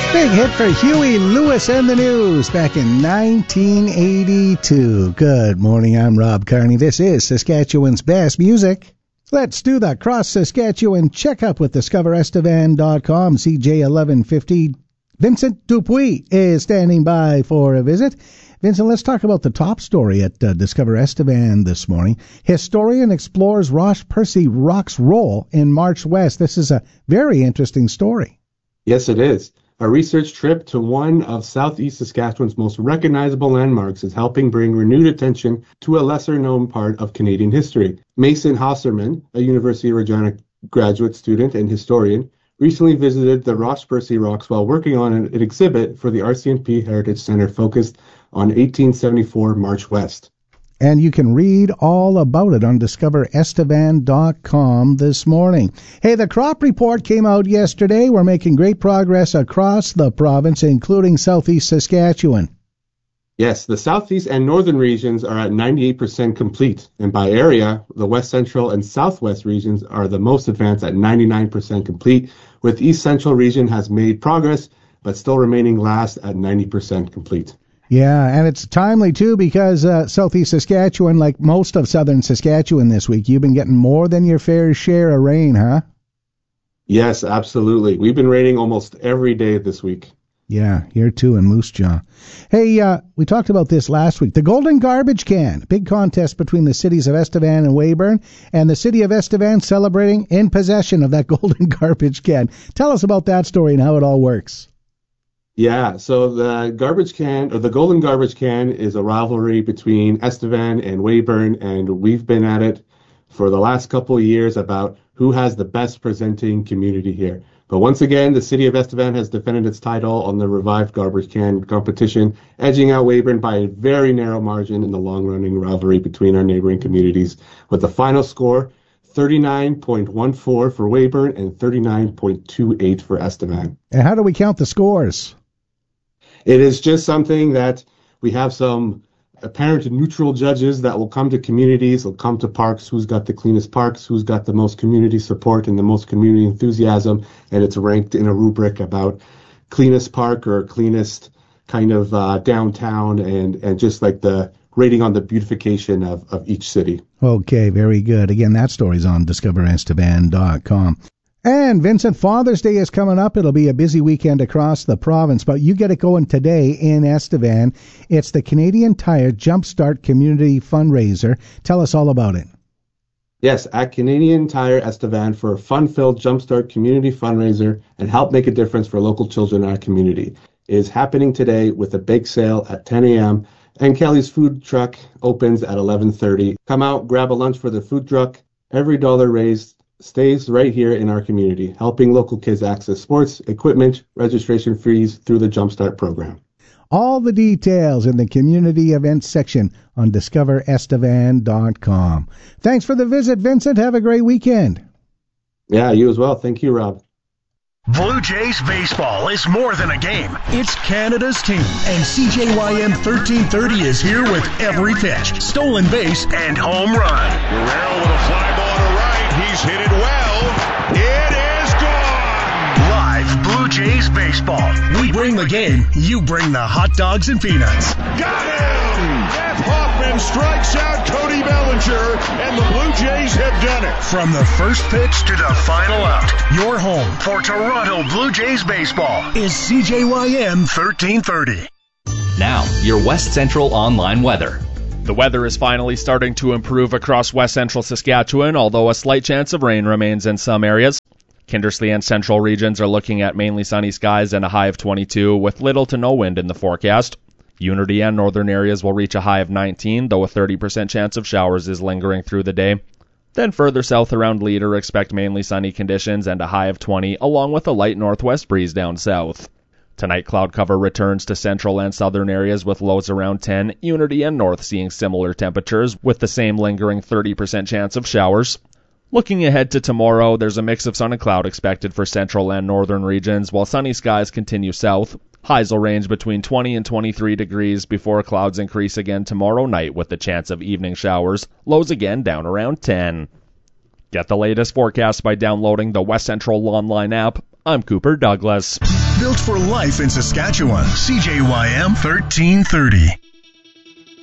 Big hit for Huey Lewis and the News back in 1982. Good morning, I'm Rob Carney. This is Saskatchewan's best music. Let's do the Cross Saskatchewan checkup with DiscoverEstevan.com. CJ 1150. Vincent Dupuis is standing by for a visit. Vincent, let's talk about the top story at Discover Estevan this morning. Historian explores Ross Percy Rock's role in March West. This is a very interesting story. Yes, it is. A research trip to one of Southeast Saskatchewan's most recognizable landmarks is helping bring renewed attention to a lesser-known part of Canadian history. Mason Hosserman, a University of Regina graduate student and historian, recently visited the Ross Percy Rocks while working on an exhibit for the RCMP Heritage Centre focused on 1874 March West. And you can read all about it on DiscoverEstevan.com this morning. Hey, the crop report came out yesterday. We're making great progress across the province, including Southeast Saskatchewan. Yes, the Southeast and Northern regions are at 98% complete. And by area, the West Central and Southwest regions are the most advanced at 99% complete, with East Central region has made progress, but still remaining last at 90% complete. Yeah, and it's timely, too, because Southeast Saskatchewan, like most of Southern Saskatchewan this week, you've been getting more than your fair share of rain, huh? Yes, absolutely. We've been raining almost every day this week. Yeah, here, too, in Moose Jaw. Hey, we talked about this last week. The Golden Garbage Can, big contest between the cities of Estevan and Weyburn, and the city of Estevan celebrating in possession of that Golden Garbage Can. Tell us about that story and how it all works. Yeah, so the garbage can, or the Golden Garbage Can, is a rivalry between Estevan and Weyburn, and we've been at it for the last couple of years about who has the best presenting community here. But once again, the city of Estevan has defended its title on the revived garbage can competition, edging out Weyburn by a very narrow margin in the long-running rivalry between our neighboring communities, with the final score 39.14 for Weyburn and 39.28 for Estevan. And how do we count the scores? It is just something that we have some apparent neutral judges that will come to communities, will come to parks, who's got the cleanest parks, who's got the most community support and the most community enthusiasm, and it's ranked in a rubric about cleanest park or cleanest kind of downtown and just like the rating on the beautification of each city. Okay, very good. Again, that story's on DiscoverEstevan.com. And Vincent, Father's Day is coming up. It'll be a busy weekend across the province, but you get it going today in Estevan. It's the Canadian Tire Jumpstart Community Fundraiser. Tell us all about it. Yes, at Canadian Tire Estevan for a fun-filled Jumpstart community fundraiser and help make a difference for local children in our community. It is happening today with a bake sale at 10 a.m. and Kelly's food truck opens at 11:30. Come out, grab a lunch for the food truck. Every dollar raised stays right here in our community, helping local kids access sports, equipment, registration fees through the Jumpstart program. All the details in the community events section on DiscoverEstevan.com. Thanks for the visit, Vincent. Have a great weekend. Yeah, you as well. Thank you, Rob. Blue Jays baseball is more than a game. It's Canada's team. And CJYM 1330 is here with every pitch, stolen base, and home run. Guerrero with a fly ball to right. He's hit it well. It is gone. Live Blue Jays baseball. We bring the game. You bring the hot dogs and peanuts. Got him! Jeff Hoffman strikes out Cody Bellinger, and the Blue Jays have done it. From the first pitch to the final out, your home for Toronto Blue Jays baseball is CJYM 1330. Now, your West Central online weather. The weather is finally starting to improve across West Central Saskatchewan, although a slight chance of rain remains in some areas. Kindersley and Central regions are looking at mainly sunny skies and a high of 22, with little to no wind in the forecast. Unity and northern areas will reach a high of 19, though a 30% chance of showers is lingering through the day. Then further south around Leader, expect mainly sunny conditions and a high of 20, along with a light northwest breeze down south. Tonight, cloud cover returns to central and southern areas with lows around 10, Unity and North seeing similar temperatures with the same lingering 30% chance of showers. Looking ahead to tomorrow, there's a mix of sun and cloud expected for central and northern regions, while sunny skies continue south. Highs will range between 20 and 23 degrees before clouds increase again tomorrow night with the chance of evening showers, lows again down around 10. Get the latest forecast by downloading the West Central Online app. I'm Cooper Douglas. built for life in Saskatchewan. CJYM 1330.